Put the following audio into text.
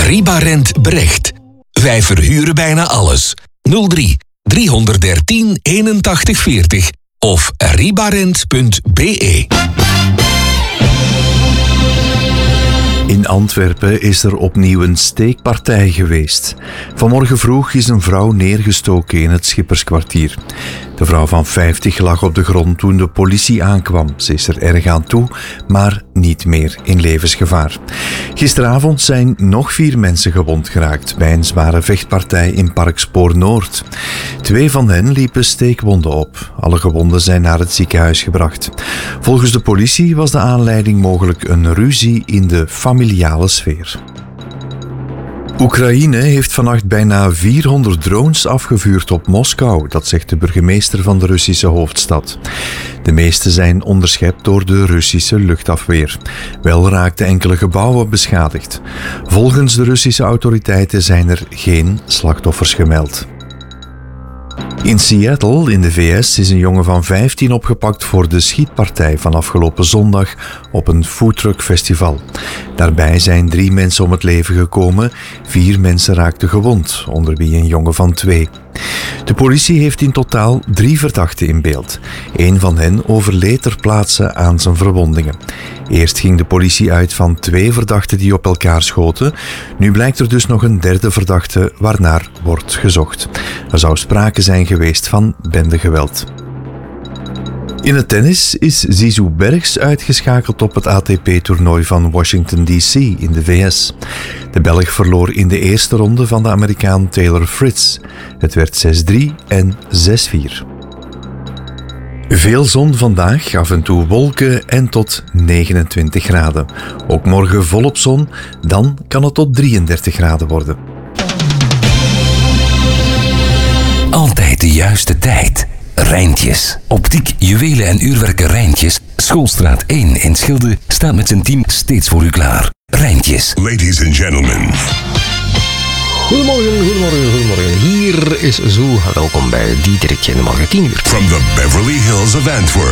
Ribarent Brecht. Wij verhuren bijna alles. 03 313 81 40 of ribarent.be. In Antwerpen is er opnieuw een steekpartij geweest. Vanmorgen vroeg is een vrouw neergestoken in het Schipperskwartier. De vrouw van 50 lag op de grond toen de politie aankwam. Ze is er erg aan toe, maar niet meer in levensgevaar. Gisteravond zijn nog 4 mensen gewond geraakt bij een zware vechtpartij in Parkspoor Noord. 2 van hen liepen steekwonden op. Alle gewonden zijn naar het ziekenhuis gebracht. Volgens de politie was de aanleiding mogelijk een ruzie in de familiale sfeer. Oekraïne heeft vannacht bijna 400 drones afgevuurd op Moskou, dat zegt de burgemeester van de Russische hoofdstad. De meeste zijn onderschept door de Russische luchtafweer. Wel raakten enkele gebouwen beschadigd. Volgens de Russische autoriteiten zijn er geen slachtoffers gemeld. In Seattle, in de VS, is een jongen van 15 opgepakt voor de schietpartij van afgelopen zondag op een foodtruckfestival. Daarbij zijn 3 mensen om het leven gekomen, 4 mensen raakten gewond, onder wie een jongen van 2. De politie heeft in totaal 3 verdachten in beeld. 1 van hen overleed ter plaatse aan zijn verwondingen. Eerst ging de politie uit van 2 verdachten die op elkaar schoten. Nu blijkt er dus nog een 3e verdachte waarnaar wordt gezocht. Er zou sprake zijn geweest van bendegeweld. In het tennis is Zizou Bergs uitgeschakeld op het ATP-toernooi van Washington D.C. in de VS. De Belg verloor in de eerste ronde van de Amerikaan Taylor Fritz. Het werd 6-3 en 6-4. Veel zon vandaag, af en toe wolken en tot 29 graden. Ook morgen volop zon, dan kan het tot 33 graden worden. Altijd de juiste tijd. Rijntjes. Optiek, juwelen en uurwerken Rijntjes. Schoolstraat 1 in Schilde staat met zijn team steeds voor u klaar. Rijntjes. Ladies and gentlemen. Goedemorgen. Hier is Zo. Welkom bij Diederik in de morgen 10 uur. From the Beverly Hills of Antwerp.